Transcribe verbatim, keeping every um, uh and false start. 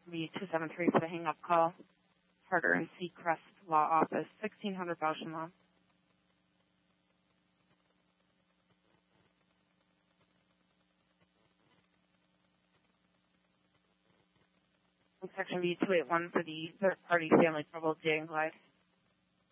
B two seven three for the hang-up call. Harder and Seacrest Law Office, sixteen hundred Bauschen Law. Section B two eight one for the third-party family trouble, Jay and Glide.